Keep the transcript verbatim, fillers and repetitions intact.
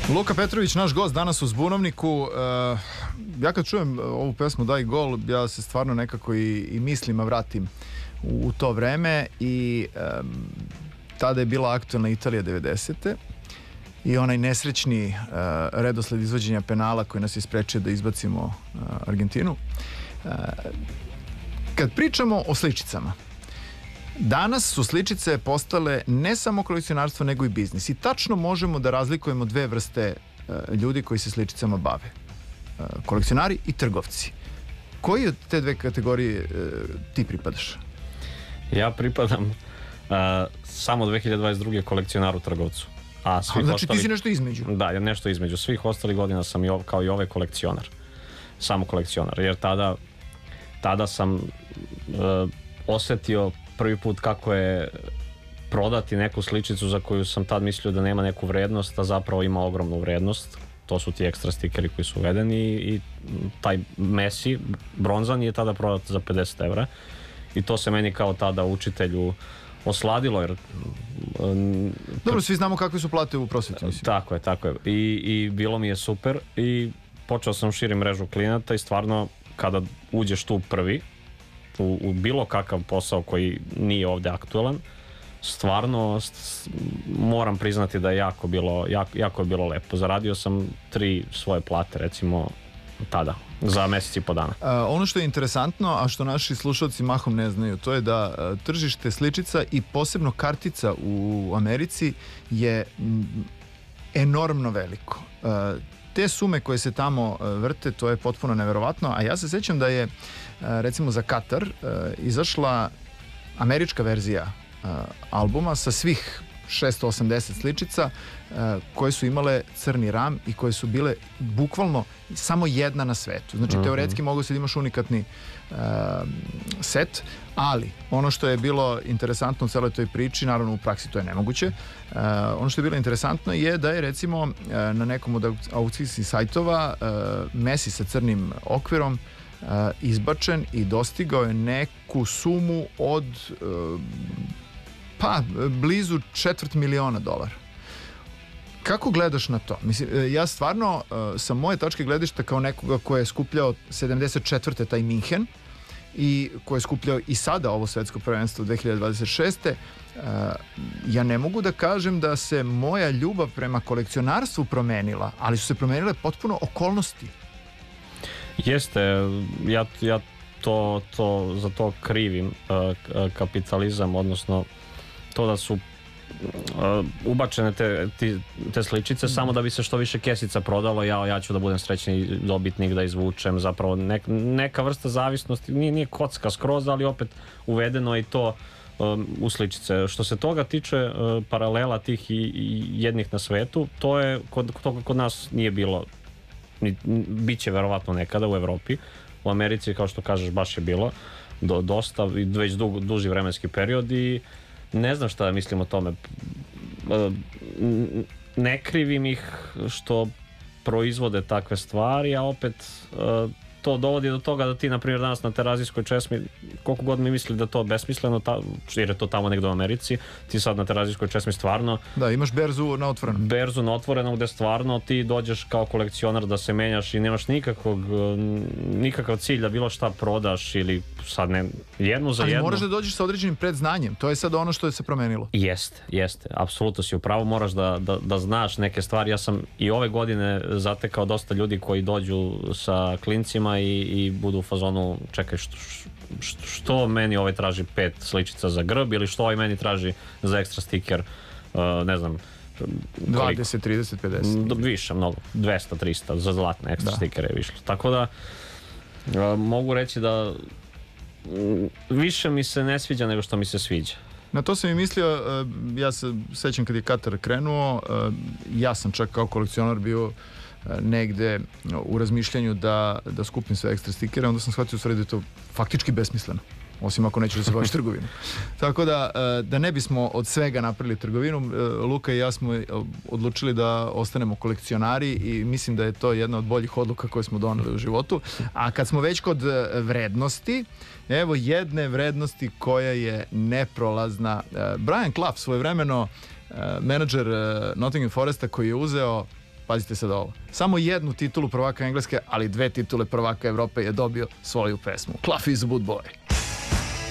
Luka Petrović, naš gost danas u Zbunovniku. Uh, ja kad čujem ovu pesmu Daj gol, ja se stvarno nekako i, i mislima vratim u, u to vreme i um, tada je bila aktualna Italija devedesete i onaj nesrećni uh, redosled izvođenja penala koji nas je sprečio da izbacimo uh, Argentinu. Uh, kad pričamo o sličicama, danas su sličice postale ne samo kolekcionarstvo nego i biznis i tačno možemo da razlikujemo dve vrste uh, ljudi koji se sličicama bave. Uh, kolekcionari i trgovci. Koji od te dve kategorije uh, ti pripadaš? Ja pripadam uh, samo dve hiljade dvadeset druge kolekcionaru trgovcu. A svih A, znači ostali, ti si nešto između? Da, nešto između. Svih ostalih godina sam i ov, kao i ove kolekcionar. Samo kolekcionar. Jer tada, tada sam uh, osetio prvi put kako je prodati neku sličicu za koju sam tad mislio da nema neku vrednost, a zapravo ima ogromnu vrednost. To su ti ekstra stikeri koji su uvedeni i taj Messi, bronzan, je tada prodat za pedeset evra. I to se meni kao tada učitelju osladilo, jer... Um, Dobro, svi znamo kakve su plate u prosveti, mislim. Tako je, tako je. I, i bilo mi je super i počeo sam širi mrežu klijenata i stvarno kada uđeš tu prvi u, u bilo kakav posao koji nije ovde aktualan, stvarno st, moram priznati da je jako bilo, jako, jako je bilo lepo. Zaradio sam tri svoje plate, recimo, tada, za mesec i po dana. A, ono što je interesantno, a što naši slušalci mahom ne znaju, to je da a, tržište sličica i posebno kartica u Americi je m, enormno veliko. A, te sume koje se tamo a, vrte, to je potpuno neverovatno, a ja se sećam da je a, recimo za Katar a, izašla američka verzija a, albuma sa svih šesto osamdeset sličica uh, koje su imale crni ram i koje su bile bukvalno samo jedna na svetu. Znači, uh-huh. teoretski mogu se da imaš unikatni uh, set, ali ono što je bilo interesantno u celoj toj priči, naravno u praksi to je nemoguće, uh, ono što je bilo interesantno je da je recimo uh, na nekom od aukcijskih sajtova uh, Messi sa crnim okvirom uh, izbačen i dostigao je neku sumu od uh, pa blizu četvrt miliona dolara. Kako gledaš na to? Mislim, ja stvarno sa moje tačke gledišta kao nekoga ko je skupljao sedamdeset četvrte taj Minhen i ko je skupljao i sada ovo svetsko prvenstvo dve hiljade dvadeset šeste ja ne mogu da kažem da se moja ljubav prema kolekcionarstvu promenila, ali su se promenile potpuno okolnosti. Jeste, ja, ja to, to, za to krivim kapitalizam, odnosno to da su uh, ubačene te, te, te sličice mm. samo da bi se što više kesica prodalo, ja, ja ću da budem srećni dobitnik, da izvučem, zapravo nek, neka vrsta zavisnosti, nije, nije kocka skroz, ali opet uvedeno i to um, u sličice. Što se toga tiče uh, paralela tih i, i jednih na svetu, to je kod, toga kod nas nije bilo, ni, biće verovatno nekada u Evropi, u Americi, kao što kažeš, baš je bilo do, dosta, već dug, duži vremenski period i ne znam šta da mislim o tome. Ne krivim ih što proizvode takve stvari, a opet to dovodi do toga da ti, na primjer, danas na Terazijskoj česmi, koliko god mi misli da to besmisleno, ta, jer je to tamo negdje u Americi, ti sad na Terazijskoj česmi stvarno... Da, imaš berzu na otvorenom. Berzu na otvorenom gde stvarno ti dođeš kao kolekcionar da se menjaš i nemaš nikakvog, nikakav cilj da bilo šta prodaš ili sad ne, jednu za ali jednu. Ali moraš da dođeš sa određenim predznanjem, to je sad ono što je se promenilo. Jeste, jeste, apsolutno si upravo, moraš da, da, da znaš neke stvari. Ja sam i ove godine zatekao dosta ljudi koji dođu sa klincima i, i budu u fazonu, čekaj, što, što, što meni ovaj traži pet sličica za grb ili što ovaj meni traži za ekstra stiker, uh, ne znam, dvadeset, trideset, pedeset. Više, mnogo, dvesta, trista za zlatne ekstra da. Stikere je višlo. Tako da uh, mogu reći da um, više mi se ne sviđa nego što mi se sviđa. Na to sam i mislio, uh, ja se sećam kad je Katar krenuo, uh, ja sam čak kao kolekcionar bio negde u razmišljanju da, da skupim sve ekstra stikere, onda sam shvatio u stvari da je to faktički besmisleno, osim ako nećeš da se baviš trgovinom. Tako da, da ne bismo od svega napravili trgovinu, Luka i ja smo odlučili da ostanemo kolekcionari i mislim da je to jedna od boljih odluka koje smo doneli u životu. A kad smo već kod vrednosti, evo jedne vrednosti koja je neprolazna. Brian Clough, svojevremeno menadžer Nottingham Foresta, koji je uzeo pazite sad ovo, samo jednu titulu prvaka Engleske, ali dve titule prvaka Evrope je dobio svoju pesmu. Cluff is a Boot Boy.